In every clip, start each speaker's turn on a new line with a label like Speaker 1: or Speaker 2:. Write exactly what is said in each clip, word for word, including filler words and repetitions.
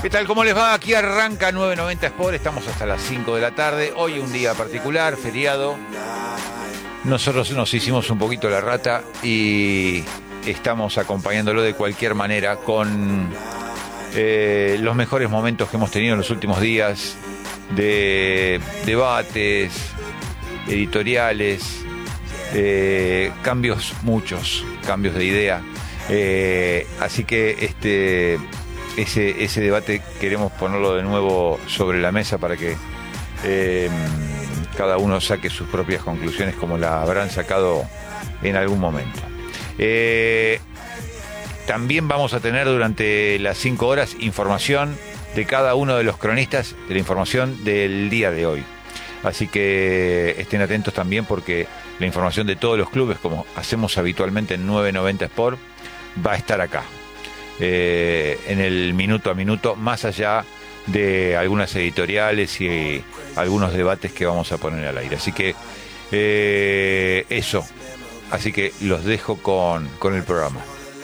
Speaker 1: ¿Qué tal? ¿Cómo les va? Aquí arranca nueve noventa Sport. Estamos hasta las cinco de la tarde. Hoy un día particular, feriado. Nosotros nos hicimos un poquito la rata y estamos acompañándolo de cualquier manera con eh, los mejores momentos que hemos tenido en los últimos días de debates, editoriales, eh, cambios, muchos cambios de idea. Eh, así que este... Ese, ese debate queremos ponerlo de nuevo sobre la mesa para que eh, cada uno saque sus propias conclusiones como la habrán sacado en algún momento. Eh, también vamos a tener durante las cinco horas información de cada uno de los cronistas de la información del día de hoy. Así que estén atentos también porque la información de todos los clubes, como hacemos habitualmente en nueve noventa Sport, va a estar acá. Eh, en el minuto a minuto, más allá de algunas editoriales y algunos debates que vamos a poner al aire. Así que eh, eso, así que los dejo con, con el programa.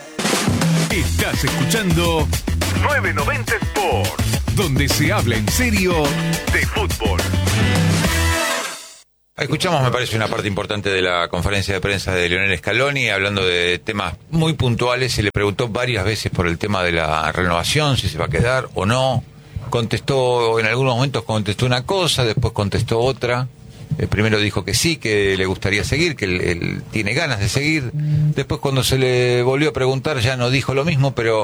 Speaker 2: Estás escuchando nueve noventa Sport, donde se habla en serio de fútbol.
Speaker 1: Escuchamos, me parece, una parte importante de la conferencia de prensa de Lionel Scaloni, hablando de temas muy puntuales. Se le preguntó varias veces por el tema de la renovación, si se va a quedar o no. Contestó, en algunos momentos contestó una cosa, después contestó otra. El primero dijo que sí, que le gustaría seguir, que él, él tiene ganas de seguir. Después, cuando se le volvió a preguntar, ya no dijo lo mismo, pero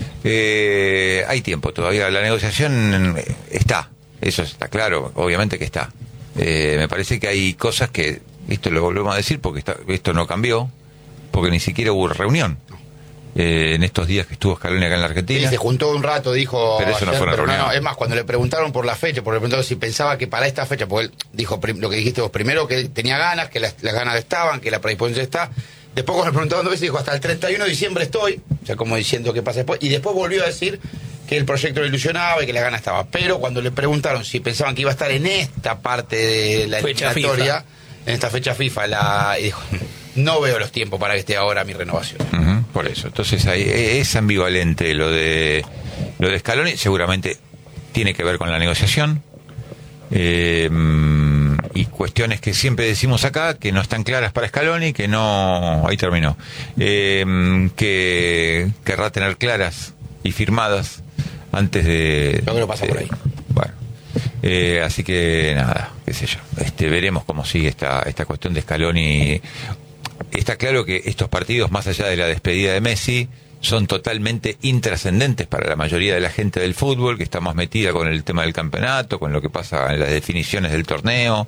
Speaker 1: eh, hay tiempo todavía. La negociación está, eso está claro, obviamente que está. Eh, me parece que hay cosas que, esto lo volvemos a decir porque está, esto no cambió, porque ni siquiera hubo reunión eh, en estos días que estuvo Scaloni acá en la Argentina.
Speaker 3: Sí, se juntó un rato, dijo.
Speaker 1: Pero eso no
Speaker 3: ayer,
Speaker 1: fue una
Speaker 3: pero
Speaker 1: reunión.
Speaker 3: No, no, es más, cuando le preguntaron por la fecha, porque le preguntaron si pensaba que para esta fecha, porque él dijo prim- lo que dijiste vos, primero que él tenía ganas, que las, las ganas estaban, que la predisposición está. Después, cuando le preguntaron dos veces, dijo hasta el treinta y uno de diciembre estoy, o sea, como diciendo qué pasa después, y después volvió a decir que el proyecto le ilusionaba y que la gana estaba. Pero cuando le preguntaron si pensaban que iba a estar en esta parte de la
Speaker 4: Fecha
Speaker 3: eliminatoria,
Speaker 4: FIFA.
Speaker 3: en esta fecha FIFA, la, y dijo, no veo los tiempos para que esté ahora mi renovación.
Speaker 1: Uh-huh, por eso, entonces ahí es ambivalente lo de lo de Scaloni. Seguramente tiene que ver con la negociación eh, y cuestiones que siempre decimos acá que no están claras para Scaloni, que no, ahí terminó, eh, que querrá tener claras y firmadas antes de...
Speaker 3: Yo creo que pasa
Speaker 1: de,
Speaker 3: por ahí.
Speaker 1: Bueno, eh, así que nada, qué sé yo, este, veremos cómo sigue esta, esta cuestión de Scaloni. Está claro que estos partidos, más allá de la despedida de Messi, son totalmente intrascendentes para la mayoría de la gente del fútbol, que está más metida con el tema del campeonato, con lo que pasa en las definiciones del torneo.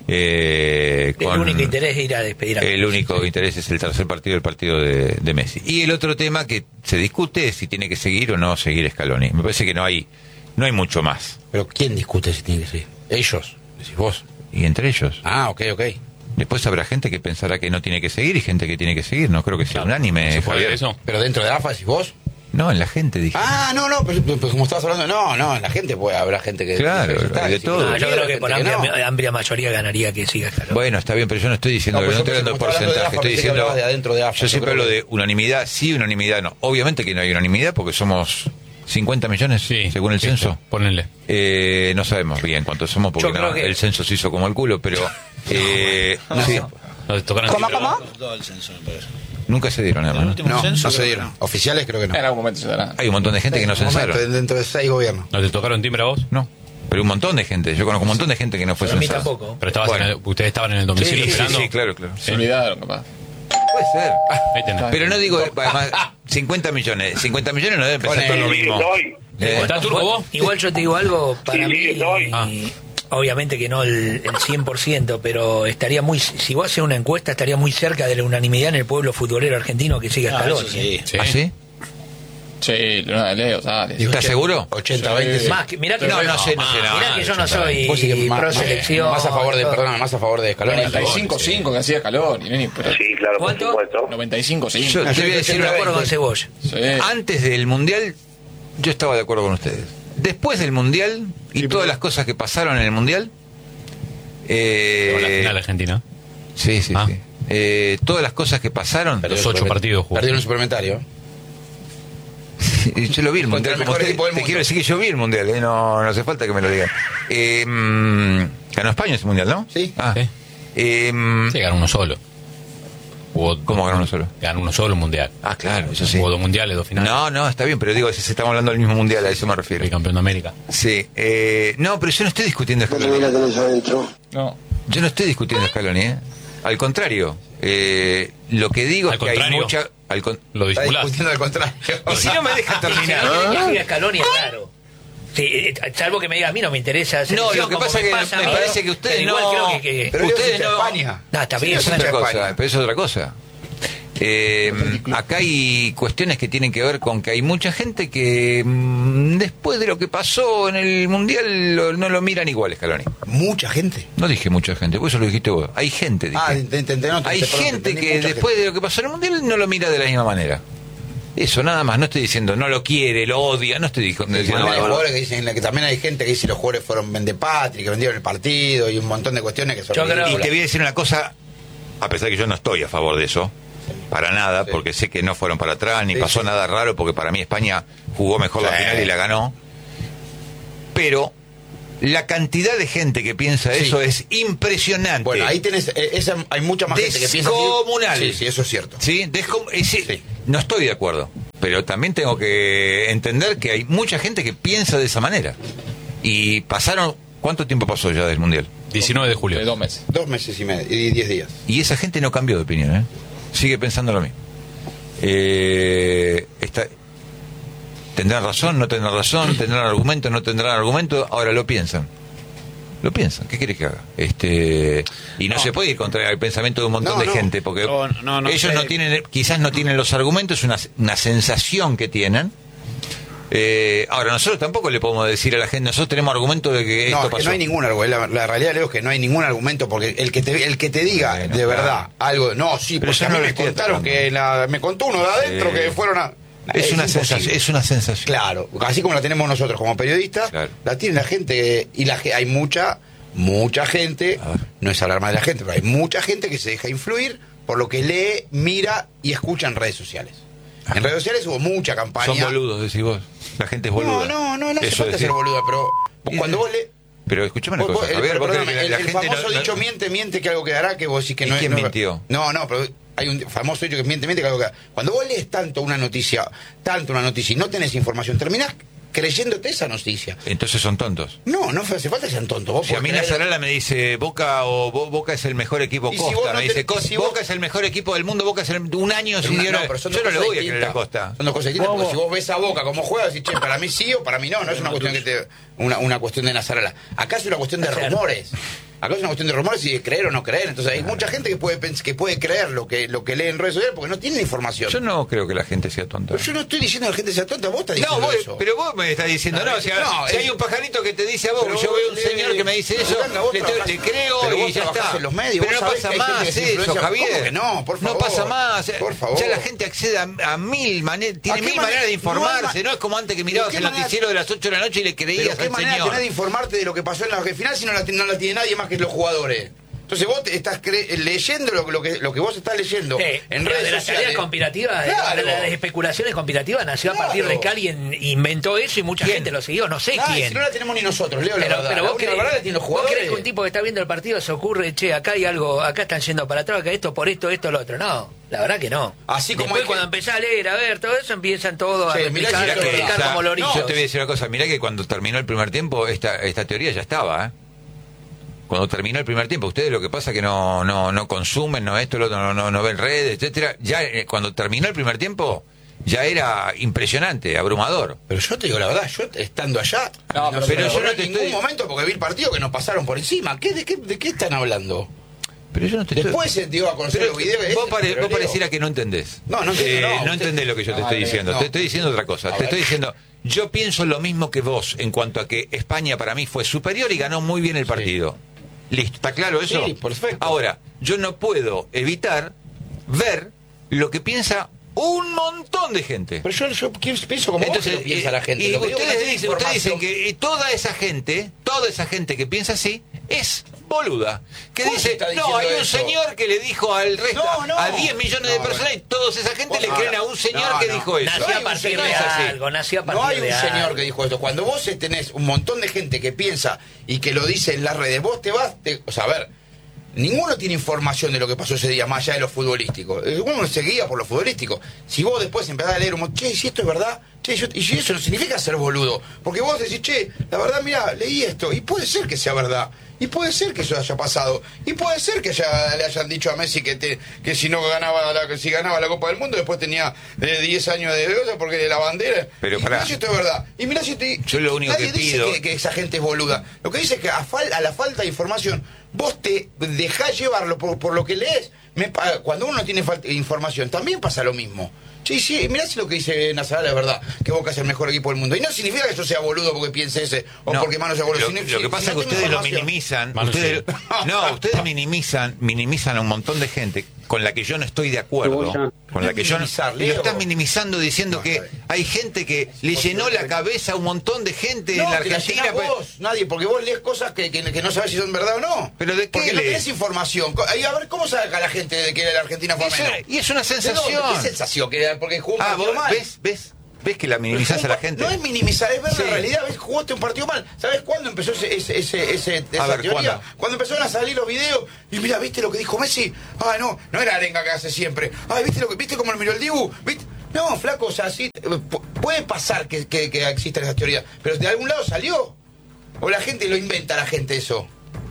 Speaker 1: Eh,
Speaker 4: el
Speaker 1: con
Speaker 4: único interés es ir a despedir a
Speaker 1: El único interés es el tercer partido, el partido de, de Messi. Y el otro tema que se discute es si tiene que seguir o no seguir Scaloni. Me parece que no hay, no hay mucho más.
Speaker 3: Pero ¿quién discute si tiene que ser? Ellos, decís vos.
Speaker 1: Y entre ellos.
Speaker 3: Ah, ok, ok.
Speaker 1: Después habrá gente que pensará que no tiene que seguir y gente que tiene que seguir. No creo que sea unánime,
Speaker 5: ¿Se puede
Speaker 1: Javier.
Speaker 5: eso?
Speaker 3: Pero dentro de AFA decís vos.
Speaker 1: No, en la gente, dije.
Speaker 3: Ah, no, no, pero, pero como estabas hablando, no, no, en la gente puede, habrá gente que...
Speaker 1: Claro,
Speaker 3: que está,
Speaker 1: de
Speaker 3: decís,
Speaker 1: todo.
Speaker 4: No, yo creo que
Speaker 3: gente
Speaker 4: por amplia,
Speaker 3: no.
Speaker 4: amplia mayoría ganaría que siga Scaloni.
Speaker 1: Bueno, está bien, pero yo no estoy diciendo,
Speaker 3: No,
Speaker 1: no,
Speaker 3: pues yo
Speaker 1: estoy hablando de
Speaker 3: pensé que como estaba
Speaker 1: porcentaje,
Speaker 3: hablando de AFA,
Speaker 1: estoy
Speaker 3: pensé que
Speaker 1: diciendo...
Speaker 3: hablabas de adentro de AFA,
Speaker 1: Yo
Speaker 3: yo
Speaker 1: siempre
Speaker 3: creo
Speaker 1: hablo
Speaker 3: que-
Speaker 1: de unanimidad, sí, unanimidad no. Obviamente que no hay unanimidad porque somos cincuenta millones,
Speaker 5: Sí,
Speaker 1: según el
Speaker 5: sí,
Speaker 1: censo.
Speaker 5: Ponele.
Speaker 1: Eh, no sabemos bien cuántos somos porque
Speaker 4: Yo creo
Speaker 1: no,
Speaker 4: que-
Speaker 1: el censo se hizo como el culo, pero... Eh, sí,
Speaker 5: No te tocaron
Speaker 6: ¿Cómo,
Speaker 5: timbre,
Speaker 6: cómo?
Speaker 5: vos.
Speaker 7: Todo el censo, me parece.
Speaker 1: nunca se dieron, hermano.
Speaker 7: último
Speaker 3: No,
Speaker 7: censo,
Speaker 3: no se
Speaker 7: creo
Speaker 3: dieron.
Speaker 7: que no.
Speaker 3: Oficiales creo que no.
Speaker 7: En algún momento se dará.
Speaker 1: Hay un montón de gente que no
Speaker 3: En un momento,
Speaker 1: censaron.
Speaker 3: dentro de seis gobiernos.
Speaker 5: ¿No te tocaron timbre a vos?
Speaker 1: No, pero un montón de gente. Yo conozco un montón de gente que no fue
Speaker 4: Pero a mí
Speaker 1: censada.
Speaker 4: tampoco.
Speaker 5: Pero estabas
Speaker 1: Bueno.
Speaker 5: en el- ustedes estaban en el domicilio
Speaker 1: Sí, sí,
Speaker 5: esperando.
Speaker 1: sí, claro, claro.
Speaker 7: Se olvidaron, capaz.
Speaker 1: Puede ser.
Speaker 5: Ahí tenés.
Speaker 1: Pero no digo, además, cincuenta millones. cincuenta millones no deben pensar todo lo mismo. Eh,
Speaker 5: ¿Estás turco vos?
Speaker 4: Igual yo te digo algo, para mí,
Speaker 5: Ah.
Speaker 4: obviamente que no el, el cien por ciento, pero estaría muy, si vos haces una encuesta, estaría muy cerca de la unanimidad en el pueblo futbolero argentino que siga
Speaker 7: Ah,
Speaker 4: Scaloni.
Speaker 7: eso sí.
Speaker 5: Sí.
Speaker 1: ¿Ah, sí?
Speaker 7: Sí, Luna Leo, Sales.
Speaker 1: ¿Estás seguro?
Speaker 3: ochenta veinte.
Speaker 7: Sí.
Speaker 4: Más que, mirá que
Speaker 1: No, no sé, no sé, no.
Speaker 4: mirá que yo no soy
Speaker 3: Vos sí que más,
Speaker 4: pro
Speaker 3: más-
Speaker 4: selección.
Speaker 3: más a favor de,
Speaker 4: todo.
Speaker 3: perdón, más a favor de Scaloni.
Speaker 7: noventa y cinco cinco que hacía Caloni, neni, pero
Speaker 8: Sí, claro, por
Speaker 4: ¿Cuánto?
Speaker 8: supuesto.
Speaker 7: noventa y cinco cinco.
Speaker 1: Yo te voy a decir
Speaker 4: Estoy de
Speaker 1: una
Speaker 4: acuerdo con
Speaker 1: cosa.
Speaker 4: Cebolla.
Speaker 7: Sí.
Speaker 1: Antes del Mundial, yo estaba de acuerdo con ustedes. Después del Mundial y todas las cosas que pasaron en el Mundial... Eh,
Speaker 5: Con la final argentina.
Speaker 1: Sí, sí,
Speaker 5: Ah.
Speaker 1: sí. Eh, todas las cosas que pasaron...
Speaker 5: Los ocho partidos jugó.
Speaker 3: Perdieron un suplementario.
Speaker 1: Yo lo vi el
Speaker 3: Contra
Speaker 1: mundial.
Speaker 3: el
Speaker 1: Como
Speaker 3: mejor
Speaker 1: usted,
Speaker 3: equipo del
Speaker 1: te
Speaker 3: mundo.
Speaker 1: quiero decir que yo vi el mundial, ¿eh? no, no hace falta que me lo digan. Eh, mm, ganó España ese mundial, ¿no?
Speaker 3: Sí.
Speaker 1: Ah.
Speaker 5: Sí.
Speaker 1: Eh, mm,
Speaker 5: Sí, ganó uno solo. Hubo
Speaker 1: ¿Cómo ganó uno solo?
Speaker 5: Ganó uno solo mundial.
Speaker 1: Ah, claro, eso sí.
Speaker 5: Hubo dos mundiales, dos finales.
Speaker 1: No, no, está bien, pero digo, si estamos hablando del mismo mundial, a eso me refiero.
Speaker 5: El campeón de América.
Speaker 1: Sí. Eh, no, pero yo no estoy discutiendo Scaloni.
Speaker 7: No.
Speaker 1: Yo no estoy discutiendo Scaloni, ¿eh? Al contrario, eh, lo que digo
Speaker 5: Al
Speaker 1: es que hay
Speaker 5: contrario.
Speaker 1: mucha... Al con-
Speaker 5: Lo
Speaker 3: Está
Speaker 5: disculás.
Speaker 3: discutiendo al contrario.
Speaker 1: Y si no me dejas terminar.
Speaker 4: Que siga Scaloni es raro. Sí, eh, salvo que me diga, a mí no me interesa.
Speaker 1: No,
Speaker 4: selección,
Speaker 1: lo que
Speaker 4: como
Speaker 1: pasa es que
Speaker 4: pasa a
Speaker 1: me
Speaker 4: mí,
Speaker 1: parece que ustedes
Speaker 4: pero igual
Speaker 1: no-
Speaker 4: creo que, que-
Speaker 3: Pero
Speaker 1: Ustedes
Speaker 3: ustedes
Speaker 1: no-
Speaker 3: España.
Speaker 4: No, está bien,
Speaker 1: Es
Speaker 3: Sí,
Speaker 1: otra
Speaker 3: hincha de
Speaker 1: cosa,
Speaker 3: España.
Speaker 1: pero es otra cosa. Eh, acá hay cuestiones que tienen que ver con que hay mucha gente que mm, después de lo que pasó en el Mundial lo- no lo miran igual, Scaloni.
Speaker 3: Mucha gente.
Speaker 1: No dije mucha gente, por eso lo dijiste vos. Hay gente, dije.
Speaker 3: Ah, te entendí, no, te-
Speaker 1: Hay
Speaker 3: te- perdón, te
Speaker 1: gente
Speaker 3: entendí,
Speaker 1: que
Speaker 3: mucha
Speaker 1: después de lo que pasó en el Mundial no lo mira de la misma manera. Eso, nada más. No estoy diciendo no lo quiere, lo odia. No estoy dijo-
Speaker 3: gente.
Speaker 1: diciendo...
Speaker 3: También hay
Speaker 1: no, no.
Speaker 3: jugadores que dicen que también hay gente que dice que los jugadores fueron vendepatria, que vendieron el partido y un montón de cuestiones que son
Speaker 4: Yo creo-
Speaker 1: Y
Speaker 3: ridículas.
Speaker 1: te voy a decir una cosa, a pesar que yo no estoy a favor de eso, para nada,
Speaker 3: Sí.
Speaker 1: porque sé que no fueron para atrás, ni
Speaker 3: Sí,
Speaker 1: pasó
Speaker 3: sí.
Speaker 1: nada raro, porque para mí España jugó mejor la
Speaker 3: Sí.
Speaker 1: final y la ganó. Pero la cantidad de gente que piensa
Speaker 3: Sí.
Speaker 1: eso es impresionante.
Speaker 3: Bueno, ahí tenés, eh, esa, hay mucha más gente que piensa así.
Speaker 1: Descomunal.
Speaker 3: Sí, sí, eso es cierto.
Speaker 1: ¿Sí? Descom- eh, sí,
Speaker 3: Sí.
Speaker 1: No estoy de acuerdo, pero también tengo que entender que hay mucha gente que piensa de esa manera. Y pasaron, ¿cuánto tiempo pasó ya del Mundial?
Speaker 5: diecinueve de julio.
Speaker 7: De dos meses.
Speaker 3: Dos meses y medio, y diez días.
Speaker 1: Y esa gente no cambió de opinión, ¿eh? Sigue pensando lo mismo. Eh, está, ¿Tendrán razón? ¿No tendrán razón? ¿Tendrán argumento? ¿No tendrán argumento? Ahora lo piensan. Lo piensan. ¿Qué quieres que haga? Este, y no,
Speaker 6: No.
Speaker 1: se puede ir contra el pensamiento de un montón
Speaker 3: No,
Speaker 1: de
Speaker 3: no.
Speaker 1: gente, porque
Speaker 6: No, no, no
Speaker 1: ellos
Speaker 6: sé.
Speaker 1: no tienen, quizás no tienen los argumentos, es una, una sensación que tienen. Eh, ahora, nosotros tampoco le podemos decir a la gente, nosotros tenemos argumentos de que
Speaker 3: No,
Speaker 1: esto
Speaker 3: es que
Speaker 1: pasó.
Speaker 3: no hay ningún argumento. La, la realidad, Leo, es que no hay ningún argumento, porque el que te, el que te diga
Speaker 1: Bueno,
Speaker 3: de
Speaker 1: claro.
Speaker 3: verdad algo, no, sí,
Speaker 1: Pero
Speaker 3: porque
Speaker 1: yo
Speaker 3: a
Speaker 1: no
Speaker 3: mí
Speaker 1: lo
Speaker 3: me
Speaker 1: estoy
Speaker 3: contaron
Speaker 1: atacando.
Speaker 3: que la, me contó uno de adentro
Speaker 1: Sí.
Speaker 3: que fueron a...
Speaker 1: es, una
Speaker 3: imposible.
Speaker 1: sensación, es una sensación.
Speaker 3: Claro, así como la tenemos nosotros como periodistas,
Speaker 1: Claro.
Speaker 3: la tiene la gente, y la, ge- hay mucha, mucha gente,
Speaker 1: A ver.
Speaker 3: no es hablar mal de la gente, pero hay mucha gente que se deja influir por lo que lee, mira y escucha en redes sociales. En redes sociales hubo mucha campaña.
Speaker 1: Son boludos, decís vos. La gente es boluda.
Speaker 3: No, no, no, no hace
Speaker 1: Eso
Speaker 3: falta
Speaker 1: decís.
Speaker 3: ser boluda, pero vos
Speaker 1: Y-
Speaker 3: cuando vos le...
Speaker 1: Pero escuchame una
Speaker 3: vos-
Speaker 1: cosa,
Speaker 3: vos- el,
Speaker 1: Javier, vos
Speaker 3: perdóname,
Speaker 1: crees que
Speaker 3: el,
Speaker 1: la, la
Speaker 3: el
Speaker 1: gente
Speaker 3: famoso
Speaker 1: no- no-
Speaker 3: dicho miente, miente que algo quedará, que vos decís que
Speaker 1: ¿Y
Speaker 3: no
Speaker 1: quién
Speaker 3: es... no-
Speaker 1: mintió?
Speaker 3: No, no, pero hay un famoso dicho que miente, miente que algo quedará. Cuando vos lees tanto una noticia, tanto una noticia y no tenés información, terminás creyéndote esa noticia.
Speaker 1: Entonces son tontos.
Speaker 3: No, no hace falta que sean tontos. Vos
Speaker 1: Si a
Speaker 3: podés
Speaker 1: mí
Speaker 3: creer-
Speaker 1: Nasarala me dice Boca o Bo- Boca es el mejor equipo
Speaker 3: Y si
Speaker 1: Costa,
Speaker 3: vos no
Speaker 1: me
Speaker 3: te-
Speaker 1: dice
Speaker 3: y
Speaker 1: Costa,
Speaker 3: si vos-
Speaker 1: Boca es el mejor equipo del mundo, Boca es el, un año
Speaker 3: Pero
Speaker 1: sin
Speaker 3: una-
Speaker 1: dinero.
Speaker 3: no, pero son
Speaker 1: Yo
Speaker 3: dos
Speaker 1: no le
Speaker 3: cosas
Speaker 1: voy a creer a
Speaker 3: distintas.
Speaker 1: Costa.
Speaker 3: Son dos cosas distintas,
Speaker 6: ¿Cómo?
Speaker 3: porque si vos ves a Boca como juega, decís, che, para mí sí o para mí no, no es una cuestión que te, una, una cuestión de Nasarala. Acá es una cuestión de
Speaker 4: Claro.
Speaker 3: rumores. Acá es una cuestión de rumores y de creer o no creer. Entonces hay mucha gente que puede pens- que puede creer lo que lo que lee en redes sociales porque no tiene información.
Speaker 1: Yo no creo que la gente sea tonta.
Speaker 3: Pero yo no estoy diciendo que la gente sea tonta, vos estás
Speaker 1: No,
Speaker 3: diciendo
Speaker 1: vos-
Speaker 3: eso.
Speaker 1: pero vos me estás diciendo, no, o sea,
Speaker 3: No,
Speaker 1: si
Speaker 3: es-
Speaker 1: hay un pajarito que te dice a vos,
Speaker 3: Pero
Speaker 1: yo
Speaker 3: vos
Speaker 1: veo un
Speaker 3: le-
Speaker 1: señor que me dice eso,
Speaker 3: Fernanda, vos
Speaker 1: le, te-
Speaker 3: trabajás-
Speaker 1: le creo
Speaker 3: pero
Speaker 1: y
Speaker 3: vos
Speaker 1: ya
Speaker 3: trabajás
Speaker 1: está.
Speaker 3: en los medios,
Speaker 1: Pero
Speaker 3: vos
Speaker 1: no
Speaker 3: sabés
Speaker 1: pasa
Speaker 3: que hay gente
Speaker 1: más
Speaker 3: que se
Speaker 1: eso,
Speaker 3: influencia.
Speaker 1: Javier.
Speaker 3: ¿Cómo que no? Por favor.
Speaker 1: pasa más.
Speaker 3: Por favor.
Speaker 1: Ya la gente accede a, a mil maneras, tiene
Speaker 3: qué
Speaker 1: mil
Speaker 3: manera?
Speaker 1: maneras de informarse,
Speaker 3: No hay
Speaker 1: no,
Speaker 3: ma-
Speaker 1: es como antes que
Speaker 3: ¿Pero
Speaker 1: mirabas
Speaker 3: qué
Speaker 1: el
Speaker 3: manera-
Speaker 1: noticiero de las ocho de la noche y le
Speaker 3: Pero
Speaker 1: creías
Speaker 3: qué
Speaker 1: al
Speaker 3: manera
Speaker 1: señor.
Speaker 3: tenés de informarte de lo que pasó en la final si no la, no la tiene nadie más que los jugadores. Entonces vos te estás cre- leyendo lo, lo que lo que vos estás leyendo
Speaker 4: Sí,
Speaker 3: en
Speaker 4: de
Speaker 3: redes
Speaker 4: las
Speaker 3: sociales.
Speaker 4: teorías conspirativas, de-
Speaker 3: Claro.
Speaker 4: de las especulaciones conspirativas nació
Speaker 3: Claro.
Speaker 4: a partir de que alguien inventó eso y mucha
Speaker 1: ¿Quién?
Speaker 4: gente lo siguió, no sé
Speaker 3: Nah,
Speaker 4: quién.
Speaker 3: si no la tenemos ni nosotros, Leo, la
Speaker 4: Pero,
Speaker 3: verdad.
Speaker 4: pero
Speaker 3: La
Speaker 4: vos,
Speaker 3: única
Speaker 4: crees,
Speaker 3: verdad la tienen los
Speaker 4: vos
Speaker 3: jugadores.
Speaker 4: crees que un tipo que está viendo el partido se ocurre, che, acá hay algo, acá están yendo para atrás, acá esto por esto, esto, lo otro. No, la verdad que no.
Speaker 3: Así como
Speaker 4: Después
Speaker 3: hay
Speaker 4: cuando
Speaker 3: que-
Speaker 4: empezás a leer, a ver, todo eso empiezan todos a
Speaker 3: Sí, mirá
Speaker 4: replicar,
Speaker 3: si
Speaker 4: a
Speaker 3: la que-
Speaker 4: replicar
Speaker 1: o sea,
Speaker 4: como lorillos.
Speaker 1: Yo te voy a decir una cosa, mirá que cuando terminó el primer tiempo, esta, esta teoría ya estaba, ¿eh? Cuando terminó el primer tiempo, ustedes lo que pasa es que no, no, no consumen, no esto, lo otro, no, no, no ven redes, etcétera. Ya eh, cuando terminó el primer tiempo, ya era impresionante, abrumador.
Speaker 3: Pero yo te digo la verdad, yo estando allá,
Speaker 7: No, pero-
Speaker 1: pero yo no
Speaker 3: en
Speaker 1: te
Speaker 3: ningún
Speaker 1: estoy-
Speaker 3: momento porque vi el partido que nos pasaron por encima. ¿Qué, de, qué, ¿De qué están hablando?
Speaker 1: Pero yo no te
Speaker 3: Después se dio a conocer
Speaker 1: Pero
Speaker 3: los videos.
Speaker 1: vos,
Speaker 3: ese,
Speaker 1: pare-
Speaker 3: pero
Speaker 1: vos
Speaker 3: Leo,
Speaker 1: pareciera que no entendés.
Speaker 3: No, no entiendo,
Speaker 1: Eh,
Speaker 3: no,
Speaker 1: no
Speaker 3: usted-
Speaker 1: entendés lo que yo te
Speaker 7: No,
Speaker 1: estoy
Speaker 7: eh,
Speaker 1: diciendo.
Speaker 3: no.
Speaker 1: Te estoy diciendo otra cosa.
Speaker 3: A
Speaker 1: Te
Speaker 3: ver.
Speaker 1: estoy diciendo, yo pienso lo mismo que vos en cuanto a que España para mí fue superior y ganó muy bien el partido. Listo, ¿está claro eso?
Speaker 3: Sí, perfecto.
Speaker 1: Ahora, yo no puedo evitar ver lo que piensa un montón de gente.
Speaker 3: Pero yo, yo pienso como
Speaker 1: Entonces,
Speaker 3: vos que lo piensa
Speaker 1: eh,
Speaker 3: la gente.
Speaker 1: Y
Speaker 3: Lo que digo que no
Speaker 1: ustedes,
Speaker 3: tiene
Speaker 1: dicen, ustedes dicen
Speaker 3: información.
Speaker 1: que eh, toda esa gente, toda esa gente que piensa así, es boluda. Que
Speaker 3: ¿Cómo se
Speaker 1: dice,
Speaker 3: está
Speaker 1: no,
Speaker 3: diciendo
Speaker 1: hay un
Speaker 3: eso?
Speaker 1: señor que le dijo al resto,
Speaker 3: No, no.
Speaker 1: a diez millones de
Speaker 3: No,
Speaker 1: personas,
Speaker 3: bueno.
Speaker 1: y toda esa gente le
Speaker 3: Vos
Speaker 1: creen a
Speaker 3: ahora-
Speaker 1: un señor
Speaker 3: no,
Speaker 1: que
Speaker 3: no.
Speaker 1: dijo eso.
Speaker 4: Nació
Speaker 3: No hay
Speaker 4: a
Speaker 3: un
Speaker 4: partir
Speaker 3: señor
Speaker 4: de
Speaker 1: así.
Speaker 4: algo, nació a partir
Speaker 3: No hay
Speaker 4: de
Speaker 3: un
Speaker 4: algo.
Speaker 3: señor que dijo esto. Cuando vos tenés un montón de gente que piensa y que lo dice en las redes, vos te vas, te- o sea, a ver, ninguno tiene información de lo que pasó ese día, más allá de lo futbolístico. Uno se guía por lo futbolístico. Si vos después empezás a leer un montón, che, si esto es verdad, che, yo- y eso no significa ser boludo. Porque vos decís, che, la verdad, mira, leí esto, y puede ser que sea verdad. Y puede ser que eso haya pasado. Y puede ser que haya- le hayan dicho a Messi que te, que si no ganaba la, que si ganaba la Copa del Mundo, después tenía eh, diez años de cosa porque de la bandera.
Speaker 1: Pero
Speaker 3: y
Speaker 1: pará.
Speaker 3: mirá si esto es verdad. Y mirá si te,
Speaker 1: Yo lo único
Speaker 3: nadie
Speaker 1: que
Speaker 3: dice
Speaker 1: pido-
Speaker 3: que, que esa gente es boluda. Lo que dice es que a, fal- a la falta de información, vos te dejás llevarlo por, por lo que lees. Me pa- cuando uno no tiene falta de información, también pasa lo mismo. Sí, sí, mirá si lo que dice Nazarala es verdad, que Boca es el mejor equipo del mundo. Y no significa que yo sea boludo porque piense ese, o
Speaker 1: No,
Speaker 3: porque Mano sea boludo.
Speaker 1: Lo,
Speaker 3: sino-
Speaker 1: lo que
Speaker 3: si-
Speaker 1: pasa
Speaker 3: si
Speaker 1: es
Speaker 3: no
Speaker 1: que
Speaker 3: tengo
Speaker 1: ustedes lo
Speaker 3: información.
Speaker 1: minimizan.
Speaker 5: Manu,
Speaker 1: Ustedes, no, ustedes minimizan, minimizan a un montón de gente con la que yo no estoy de acuerdo. Con la que yo no.
Speaker 3: Minimizar,
Speaker 1: Y lo
Speaker 3: Leo.
Speaker 1: estás minimizando diciendo
Speaker 3: No,
Speaker 1: que
Speaker 3: está bien.
Speaker 1: hay gente que le llenó la cabeza a un montón de gente
Speaker 3: No,
Speaker 1: en la
Speaker 3: que la
Speaker 1: Argentina.
Speaker 3: llenás vos, nadie, porque vos lees cosas que, que, que no sabes si son verdad o no.
Speaker 1: ¿Pero de qué
Speaker 3: Porque no
Speaker 1: lees?
Speaker 3: tenés información. Co- Ahí, a ver, ¿cómo sabe acá la gente de que la Argentina fue a
Speaker 1: Eso-
Speaker 3: menos?
Speaker 1: y es una
Speaker 3: ¿De dónde?
Speaker 1: sensación.
Speaker 3: ¿Qué sensación? Que, porque jugó un
Speaker 1: Ah,
Speaker 3: partido
Speaker 1: vos
Speaker 3: mal.
Speaker 1: ves, ves, ves que la minimizás a la gente.
Speaker 3: No es minimizar, es ver
Speaker 1: Sí.
Speaker 3: la realidad. ¿Ves? Jugaste un partido mal. ¿Sabes cuándo empezó ese, ese, ese, ese- esa
Speaker 1: ver,
Speaker 3: teoría?
Speaker 1: ¿cuándo?
Speaker 3: Cuando empezaron a salir los videos. Y mira, ¿viste lo que dijo Messi? Ah, no, no era arenga que hace siempre. Ay, ¿viste lo que viste cómo lo miró el Dibu? ¿Viste? No, flaco, o sea, sí, eh, pu- puede pasar que, que, que existan esas teorías, pero de algún lado salió. O la gente lo inventa, la gente eso.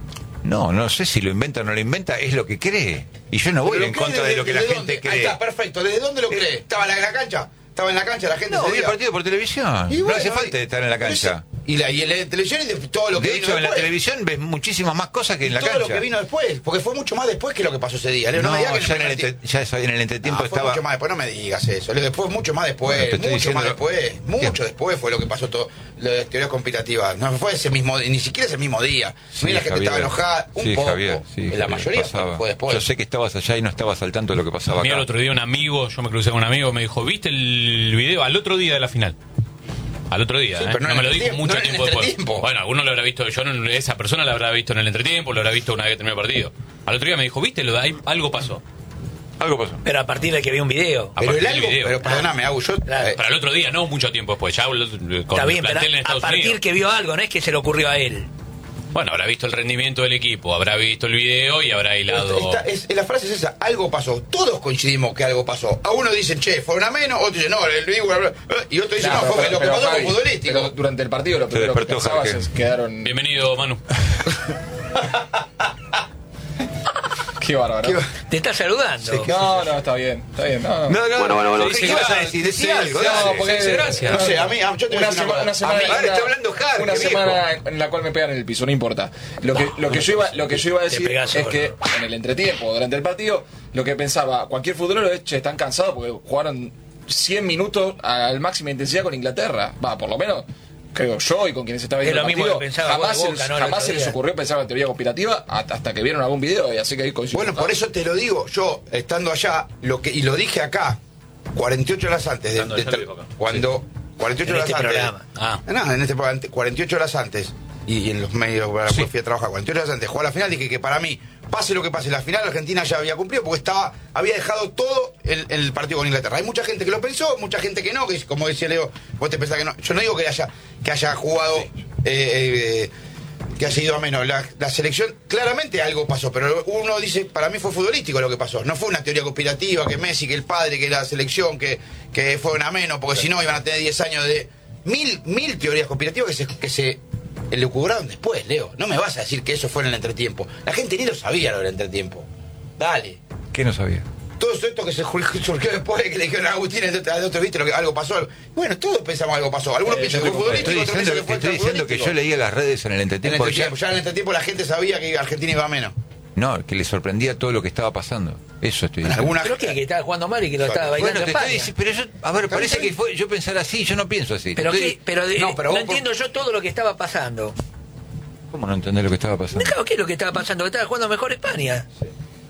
Speaker 1: No, no sé si lo inventa o no lo inventa, es lo que cree. Y yo no voy
Speaker 3: Pero
Speaker 1: en
Speaker 3: ¿cree
Speaker 1: contra de
Speaker 3: desde-
Speaker 1: lo que la
Speaker 3: desde
Speaker 1: gente
Speaker 3: dónde?
Speaker 1: cree.
Speaker 3: Ahí está, perfecto. ¿Desde dónde lo cree? ¿Estaba en la, en la cancha? ¿Estaba en la cancha la gente?
Speaker 1: No,
Speaker 3: ese
Speaker 1: vi el
Speaker 3: día?
Speaker 1: partido por televisión.
Speaker 3: Y
Speaker 1: no
Speaker 3: bueno,
Speaker 1: hace falta
Speaker 3: y-
Speaker 1: estar en la
Speaker 3: pero
Speaker 1: cancha.
Speaker 3: ese- Y, la, y en la televisión y de todo lo que
Speaker 1: De
Speaker 3: vino
Speaker 1: hecho, en la
Speaker 3: después.
Speaker 1: televisión ves muchísimas más cosas que en la
Speaker 3: todo
Speaker 1: cancha.
Speaker 3: lo que vino después, porque fue mucho más después que lo que pasó ese día. Leo,
Speaker 1: No,
Speaker 3: no, me digas que
Speaker 1: ya, en
Speaker 3: el
Speaker 1: el
Speaker 3: primer
Speaker 1: entre- ya eso, en el entretiempo
Speaker 3: Ah, fue
Speaker 1: estaba.
Speaker 3: mucho más después, no me digas eso. Leo, después, mucho más después,
Speaker 1: Bueno, te estoy
Speaker 3: mucho
Speaker 1: diciendo
Speaker 3: más
Speaker 1: lo-
Speaker 3: después, mucho
Speaker 1: ¿Qué?
Speaker 3: después fue lo que pasó todo, lo de las teorías conspirativas. No fue ese mismo, ni siquiera ese mismo día.
Speaker 1: Sí,
Speaker 3: Mira, la gente
Speaker 1: Javier.
Speaker 3: estaba enojada, un
Speaker 1: Sí,
Speaker 3: poco.
Speaker 1: Javier, sí,
Speaker 3: la
Speaker 1: Javier,
Speaker 3: mayoría fue,
Speaker 1: pasaba.
Speaker 3: fue después.
Speaker 1: Yo sé que estabas allá y no estabas al tanto de lo que pasaba
Speaker 5: A mí
Speaker 1: acá.
Speaker 5: el otro día un amigo, yo me crucé con un amigo, me dijo, ¿viste el video al otro día de la final? Al otro día,
Speaker 3: Sí,
Speaker 5: ¿eh?
Speaker 3: pero no
Speaker 5: no
Speaker 3: en
Speaker 5: me lo
Speaker 3: el
Speaker 5: dijo
Speaker 3: entretiempo,
Speaker 5: mucho
Speaker 3: no en el
Speaker 5: tiempo después.
Speaker 3: entretiempo.
Speaker 5: Bueno, alguno lo habrá visto, yo no, esa persona lo habrá visto en el entretiempo, lo habrá visto una vez que terminó el partido. Al otro día me dijo, ¿viste? Lo de ahí, algo pasó.
Speaker 1: Algo pasó.
Speaker 4: Pero a partir de que vi un video.
Speaker 5: A
Speaker 3: pero el
Speaker 5: partir del
Speaker 3: algo,
Speaker 5: video.
Speaker 3: pero perdóname, Agus, yo...
Speaker 4: Claro.
Speaker 3: eh,
Speaker 5: Para el otro día, no mucho tiempo después, ya con
Speaker 4: Está
Speaker 5: el
Speaker 4: bien, pero
Speaker 5: plantel en
Speaker 4: a
Speaker 5: Estados
Speaker 4: partir
Speaker 5: Unidos.
Speaker 4: que vio algo, no es que se le ocurrió a él.
Speaker 5: Bueno, habrá visto el rendimiento del equipo, habrá visto el video y habrá hilado...
Speaker 3: Esta- es- la frase es esa, algo pasó. Todos coincidimos que algo pasó. A uno dicen, che, fueron a menos, otro dice, no, el Dibu, bla, bla, bla, y otro dice,
Speaker 7: Claro,
Speaker 3: no, fue
Speaker 7: pero-
Speaker 3: lo que
Speaker 7: pero,
Speaker 3: pasó fue
Speaker 7: Javi,
Speaker 3: futbolístico.
Speaker 7: pero durante el partido lo
Speaker 1: Se
Speaker 7: primero que
Speaker 1: despertó
Speaker 7: pensabas
Speaker 1: Jorge.
Speaker 7: es quedaron...
Speaker 5: Bienvenido, Manu.
Speaker 7: Qué bárbaro.
Speaker 3: Qué-
Speaker 4: Te está saludando.
Speaker 7: No, no, está bien, está bien. No, no.
Speaker 1: No, no,
Speaker 5: Bueno, bueno, bueno.
Speaker 1: ¿qué ibas a decir? Decí
Speaker 5: Sí,
Speaker 1: algo,
Speaker 5: sí,
Speaker 1: dale.
Speaker 5: no, porque-
Speaker 7: Sí,
Speaker 5: gracias.
Speaker 3: No sé, a mí, a- yo te voy a
Speaker 7: Una,
Speaker 3: decir
Speaker 7: sema-
Speaker 3: cosa.
Speaker 7: una semana,
Speaker 3: A mí-
Speaker 1: Ahora está hablando Jarque,
Speaker 7: una
Speaker 1: viejo.
Speaker 7: semana en la cual me pegan en el piso, no importa. Lo que, lo que yo iba, lo que yo iba a decir
Speaker 4: pegás
Speaker 7: es
Speaker 4: solo.
Speaker 7: que en el entretiempo, durante el partido, lo que pensaba cualquier futbolero es, che, están cansados porque jugaron cien minutos a máxima intensidad con Inglaterra. Va, por lo menos, creo yo y con quienes estaba viendo
Speaker 4: Es lo
Speaker 7: el
Speaker 4: mismo
Speaker 7: partido,
Speaker 4: que pensaba
Speaker 7: jamás,
Speaker 4: vos de
Speaker 7: se,
Speaker 4: Boca,
Speaker 7: les-
Speaker 4: ¿no? El
Speaker 7: jamás
Speaker 4: otro
Speaker 7: se les
Speaker 4: día.
Speaker 7: ocurrió pensar en teoría conspirativa hasta, hasta que vieron algún video y así que ahí coincido.
Speaker 3: Bueno, por eso te lo digo, yo estando allá, lo que y lo dije acá, cuarenta y ocho horas antes de,
Speaker 5: Estando
Speaker 3: de-
Speaker 5: allá lo dijo acá.
Speaker 3: cuando cuarenta y ocho
Speaker 4: En
Speaker 3: horas
Speaker 4: este
Speaker 3: antes.
Speaker 4: programa.
Speaker 5: Ah.
Speaker 3: No, en este programa, cuarenta y ocho horas antes y, y en los medios para
Speaker 1: Sí.
Speaker 3: fui a trabajar, cuarenta y ocho horas antes de jugar la final, dije que para mí, pase lo que pase, la final Argentina ya había cumplido porque estaba había dejado todo el, el partido con Inglaterra. Hay mucha gente que lo pensó, mucha gente que no, que como decía Leo, vos te pensás que no. Yo no digo que haya que haya jugado eh, eh, que haya ido a menos. La, la selección, claramente algo pasó, pero uno dice, para mí fue futbolístico lo que pasó. No fue una teoría conspirativa, que Messi, que el padre, que la selección, que, que fueron a menos, porque si no iban a tener diez años de... Mil, mil teorías conspirativas que se, que se elucubraron después, Leo. No me vas a decir que eso fue en el entretiempo. La gente ni lo sabía lo del entretiempo. Dale.
Speaker 1: ¿Qué no sabía?
Speaker 3: Todo esto que se ju- surgió después de que le dijeron a Agustín, el otro, el otro, viste, lo que algo pasó. Bueno, todos pensamos algo pasó. Algunos
Speaker 7: Eh,
Speaker 3: piensan
Speaker 7: yo
Speaker 3: que fue
Speaker 7: estoy
Speaker 3: futbolístico,
Speaker 1: Estoy
Speaker 3: otros
Speaker 1: diciendo,
Speaker 3: piensan que fue
Speaker 1: estoy diciendo que yo
Speaker 3: futbolístico.
Speaker 1: leía las redes en el
Speaker 3: En el
Speaker 1: entretiempo. ya-
Speaker 3: entretiempo, ya en el entretiempo la gente sabía que Argentina iba a menos.
Speaker 1: No, que le sorprendía todo lo que estaba pasando. Eso estoy diciendo.
Speaker 3: Alguna
Speaker 4: Creo que, que estaba jugando mal y que lo
Speaker 3: Bueno,
Speaker 4: estaba bailando
Speaker 1: Bueno, te
Speaker 4: en
Speaker 1: estoy
Speaker 4: España.
Speaker 1: diciendo, pero yo, a ver,
Speaker 3: Está
Speaker 1: parece
Speaker 3: bien.
Speaker 1: que fue yo pensar así, yo no pienso así.
Speaker 4: Pero,
Speaker 1: Estoy-
Speaker 4: qué, pero, de-
Speaker 3: No,
Speaker 4: no,
Speaker 3: pero vos-
Speaker 4: entiendo yo todo lo que estaba pasando.
Speaker 1: ¿Cómo no entender lo que estaba pasando?
Speaker 4: Claro, ¿qué es lo que estaba pasando? Que estaba jugando mejor España.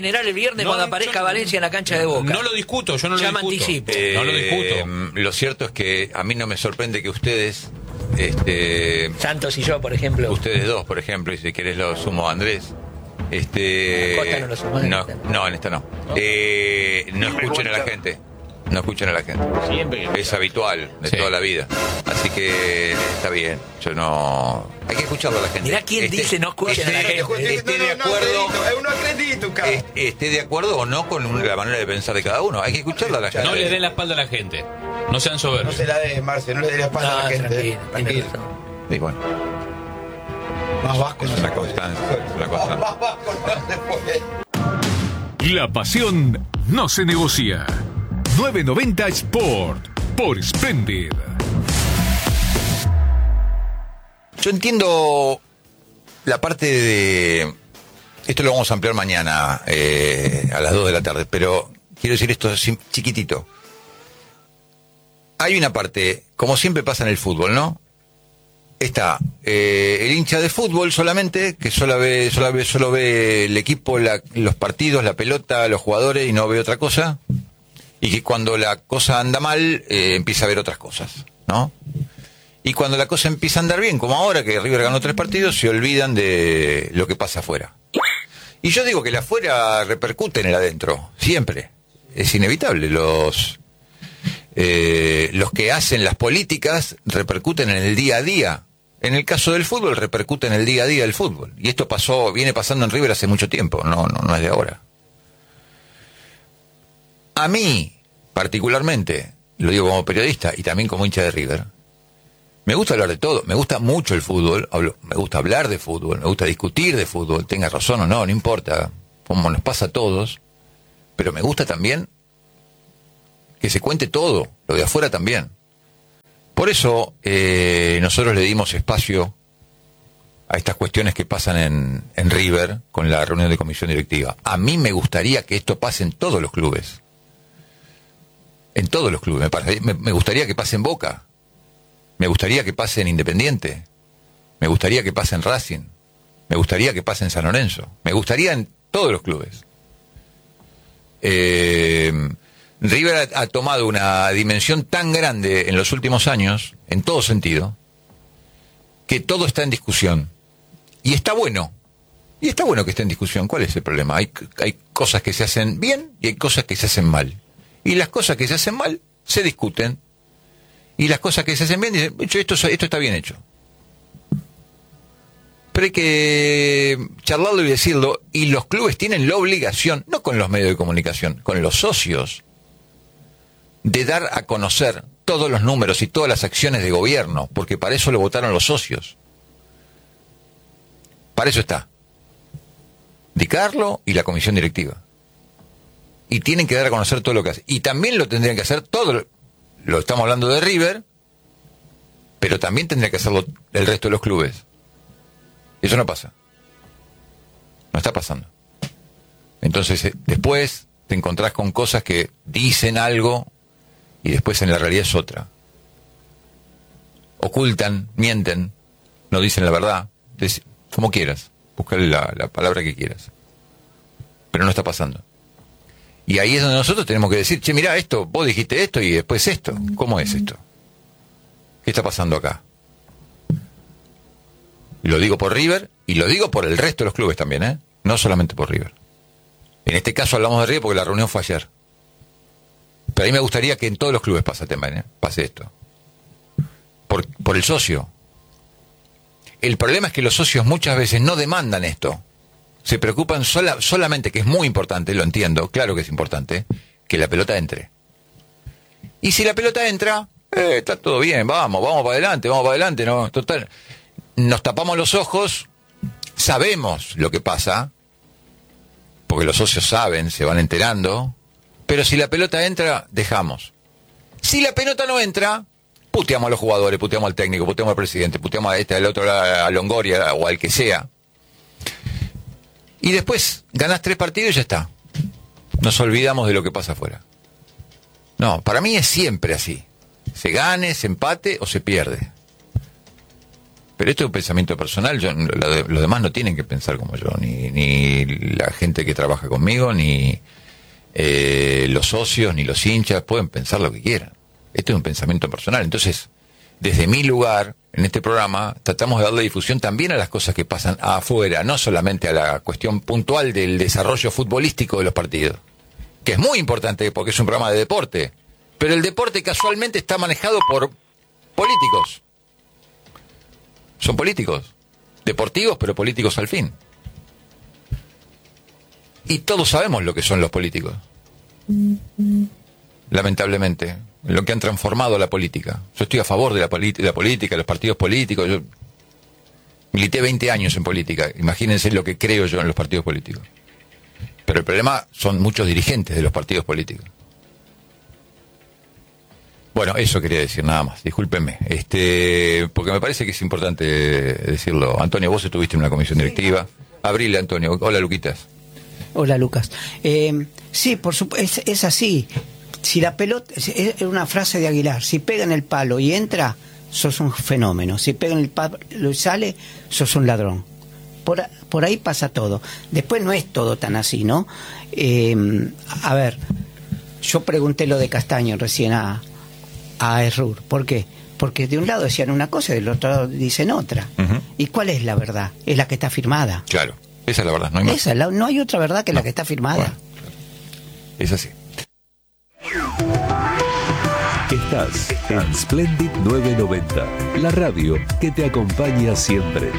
Speaker 4: generar el viernes
Speaker 5: No,
Speaker 4: cuando
Speaker 5: yo
Speaker 4: aparezca
Speaker 5: no-
Speaker 4: Valencia en la cancha de Boca.
Speaker 5: No lo discuto, yo no lo
Speaker 4: Ya me
Speaker 5: discuto.
Speaker 4: anticipo.
Speaker 1: Eh,
Speaker 5: No lo discuto.
Speaker 1: Lo cierto es que a mí no me sorprende que ustedes, este,
Speaker 4: Santos y yo, por ejemplo.
Speaker 1: ustedes dos, por ejemplo, y si querés lo sumo a Andrés, Este,
Speaker 4: Costa no lo sumó en
Speaker 1: no,
Speaker 4: esta.
Speaker 1: no, en esta no. Eh, no escuchen a la gente. No escuchen a la gente.
Speaker 6: Siempre.
Speaker 1: Es habitual de
Speaker 5: Sí.
Speaker 1: toda la vida. Así que está bien. Yo no. Hay que escucharlo a la gente.
Speaker 4: Mirá quién dice no escuchen a la
Speaker 1: esté-
Speaker 4: gente.
Speaker 1: Esté de acuerdo.
Speaker 3: Es un acredito, cara.
Speaker 1: est- Esté de acuerdo o no con un- la manera de pensar de cada uno. Hay que escucharlo a la gente.
Speaker 5: No le den la espalda a la gente. No sean
Speaker 3: No
Speaker 5: soberbios.
Speaker 3: se la dé, Marce, no le dé la espalda a
Speaker 4: No,
Speaker 3: la gente.
Speaker 4: tranquilo,
Speaker 3: Tranquilo.
Speaker 4: tranquilo.
Speaker 1: Sí, bueno,
Speaker 3: Más vasco.
Speaker 1: es una constancia. Es una constancia.
Speaker 3: Más vasco no se puede.
Speaker 2: La pasión no se negocia. nueve noventa Sport por Splendid.
Speaker 1: Yo entiendo la parte de... Esto lo vamos a ampliar mañana eh, a las dos de la tarde, pero quiero decir esto sim- chiquitito. Hay una parte, como siempre pasa en el fútbol, ¿no? Está eh, el hincha de fútbol solamente, que solo ve, solo ve, solo ve el equipo, la- los partidos, la pelota, los jugadores y no ve otra cosa. Y que cuando la cosa anda mal, eh, empieza a ver otras cosas, ¿no? Y cuando la cosa empieza a andar bien, como ahora que River ganó tres partidos, se olvidan de lo que pasa afuera. Y yo digo que el afuera repercute en el adentro, siempre. Es inevitable. Los, eh, los que hacen las políticas repercuten en el día a día. En el caso del fútbol, repercute en el día a día del fútbol. Y esto pasó, viene pasando en River hace mucho tiempo, no, no, no es de ahora. A mí, particularmente, lo digo como periodista y también como hincha de River, me gusta hablar de todo, me gusta mucho el fútbol, hablo, me gusta hablar de fútbol, me gusta discutir de fútbol, tenga razón o no, no importa, como nos pasa a todos, pero me gusta también que se cuente todo, lo de afuera también. Por eso eh, nosotros le dimos espacio a estas cuestiones que pasan en, en River con la reunión de comisión directiva. A mí me gustaría que esto pase en todos los clubes. En todos los clubes. Me, parece, me, me gustaría que pase en Boca. Me gustaría que pase en Independiente. Me gustaría que pase en Racing. Me gustaría que pase en San Lorenzo. Me gustaría en todos los clubes. Eh, River ha, ha tomado una dimensión tan grande en los últimos años, en todo sentido, que todo está en discusión. Y está bueno. Y está bueno que esté en discusión. ¿Cuál es el problema? Hay, hay cosas que se hacen bien y hay cosas que se hacen mal. Y las cosas que se hacen mal se discuten. Y las cosas que se hacen bien dicen, esto, esto está bien hecho. Pero hay que charlarlo y decirlo. Y los clubes tienen la obligación, no con los medios de comunicación, con los socios, de dar a conocer todos los números y todas las acciones de gobierno, porque para eso lo votaron los socios. Para eso está. Di Carlo y la comisión directiva. Y tienen que dar a conocer todo lo que hace. Y también lo tendrían que hacer todo, lo, lo estamos hablando de River, pero también tendría que hacerlo el resto de los clubes. Eso no pasa. No está pasando. Entonces, eh, después te encontrás con cosas que dicen algo y después en la realidad es otra. Ocultan, mienten, no dicen la verdad. Dec- como quieras, buscarle la, la palabra que quieras. Pero no está pasando. Y ahí es donde nosotros tenemos que decir, che, mirá esto, vos dijiste esto y después esto. ¿Cómo es esto? ¿Qué está pasando acá? Y lo digo por River y lo digo por el resto de los clubes también, ¿eh? No solamente por River. En este caso hablamos de River porque la reunión fue ayer. Pero a mí me gustaría que en todos los clubes pase, tema, ¿eh? pase esto. Por, por el socio. El problema es que los socios muchas veces no demandan esto. Se preocupan sola, solamente, que es muy importante, lo entiendo, claro que es importante, que la pelota entre. Y si la pelota entra, eh, está todo bien, vamos, vamos para adelante, vamos para adelante, no, total. Nos tapamos los ojos, sabemos lo que pasa, porque los socios saben, se van enterando, pero si la pelota entra, dejamos. Si la pelota no entra, puteamos a los jugadores, puteamos al técnico, puteamos al presidente, puteamos a este, al otro, a Longoria o al que sea. Y después ganás tres partidos y ya está. Nos olvidamos de lo que pasa afuera. No, para mí es siempre así. Se gane, se empate o se pierde. Pero esto es un pensamiento personal. Yo, lo de, los demás no tienen que pensar como yo. Ni, ni la gente que trabaja conmigo, ni eh, los socios, ni los hinchas. Pueden pensar lo que quieran. Esto es un pensamiento personal. Entonces, desde mi lugar, en este programa, tratamos de darle difusión también a las cosas que pasan afuera, no solamente a la cuestión puntual del desarrollo futbolístico de los partidos, que es muy importante porque es un programa de deporte, pero el deporte casualmente está manejado por políticos. Son políticos, deportivos pero políticos al fin. Y todos sabemos lo que son los políticos. Lamentablemente, lo que han transformado la política. Yo estoy a favor de la, de la política, de los partidos políticos. Yo milité veinte años en política. Imagínense lo que creo yo en los partidos políticos. Pero el problema son muchos dirigentes de los partidos políticos. Bueno, eso quería decir, nada más. Discúlpenme. Este, porque me parece que es importante decirlo. Antonio, vos estuviste en una comisión directiva. Abril, Antonio. Hola, Luquitas.
Speaker 8: Hola, Lucas. Eh, sí, por supuesto, es, es así. Si la pelota, es una frase de Aguilar, si pega en el palo y entra, sos un fenómeno. Si pega en el palo y sale, sos un ladrón. Por, por ahí pasa todo. Después no es todo tan así, ¿no? Eh, a ver, yo pregunté lo de Castaño recién a, a Errur. ¿Por qué? Porque de un lado decían una cosa y del otro lado dicen otra. Uh-huh. ¿Y cuál es la verdad? Es la que está firmada.
Speaker 1: Claro. Esa es la verdad, no hay más.
Speaker 8: Esa, la, no hay otra verdad que no. La que está firmada.
Speaker 1: Bueno, es así.
Speaker 2: Estás en Splendid novecientos noventa, la radio que te acompaña siempre.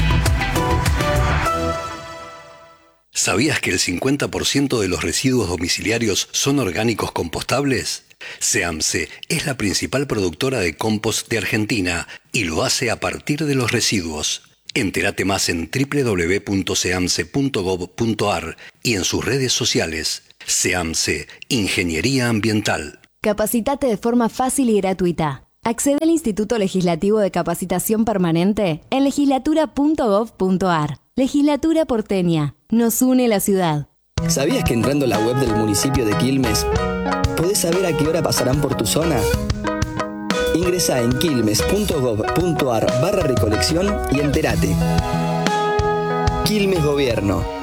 Speaker 9: ¿Sabías que el cincuenta por ciento de los residuos domiciliarios son orgánicos compostables? SEAMSE es la principal productora de compost de Argentina y lo hace a partir de los residuos. Entérate más en doble u doble u doble u punto seamse punto gob punto ar y en sus redes sociales. SEAMSE, Ingeniería Ambiental.
Speaker 10: Capacitate de forma fácil y gratuita. Accede al Instituto Legislativo de Capacitación Permanente en legislatura punto gob punto ar. Legislatura porteña. Nos une la ciudad.
Speaker 11: ¿Sabías que entrando a la web del municipio de Quilmes podés saber a qué hora pasarán por tu zona? Ingresá en quilmes punto gob punto ar barra recolección y entérate. Quilmes Gobierno.